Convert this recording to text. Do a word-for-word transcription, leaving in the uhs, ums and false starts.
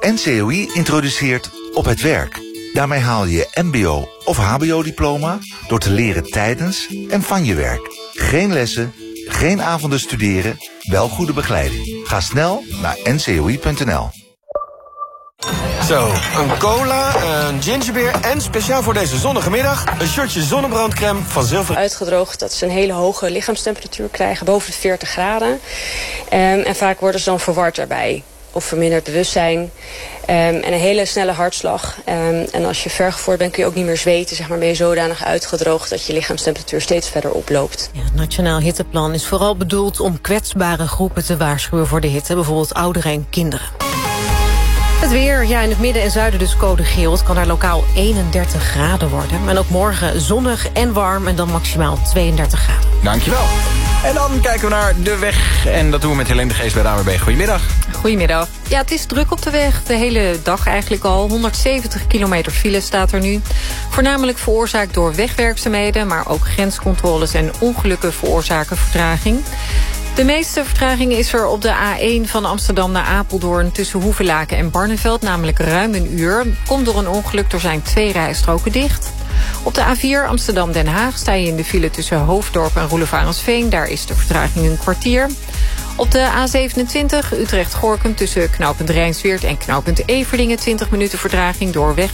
N C O I introduceert Op het Werk. Daarmee haal je je mbo- of hbo-diploma door te leren tijdens en van je werk. Geen lessen, geen avonden studeren, wel goede begeleiding. Ga snel naar n c o i punt n l. Zo, een cola, een gingerbeer en speciaal voor deze zonnige middag een shotje zonnebrandcrème van Zilver. Uitgedroogd dat ze een hele hoge lichaamstemperatuur krijgen, boven de veertig graden. Um, en vaak worden ze dan verward daarbij. Of verminderd bewustzijn. Um, en een hele snelle hartslag. Um, en als je vergevoerd bent kun je ook niet meer zweten. Zeg maar, ben je zodanig uitgedroogd dat je lichaamstemperatuur steeds verder oploopt. Ja, het Nationaal Hitteplan is vooral bedoeld om kwetsbare groepen te waarschuwen voor de hitte. Bijvoorbeeld ouderen en kinderen. Het weer, ja, in het midden en zuiden dus code geel. Het kan daar lokaal eenendertig graden worden. En ook morgen zonnig en warm en dan maximaal tweeëndertig graden. Dankjewel. En dan kijken we naar de weg. En dat doen we met Helene de Geest bij de A N W B. Goedemiddag. Goedemiddag. Ja, het is druk op de weg. De hele dag eigenlijk al. honderdzeventig kilometer file staat er nu. Voornamelijk veroorzaakt door wegwerkzaamheden. Maar ook grenscontroles en ongelukken veroorzaken vertraging. De meeste vertraging is er op de A één van Amsterdam naar Apeldoorn tussen Hoevelaken en Barneveld, namelijk ruim een uur. Komt door een ongeluk, er zijn twee rijstroken dicht. Op de A vier Amsterdam-Den Haag sta je in de file tussen Hoofddorp en Roelevarensveen. Daar is de vertraging een kwartier. Op de A zevenentwintig Utrecht-Gorkum tussen knooppunt Rijnsweert en knooppunt Everdingen twintig minuten vertraging door weg.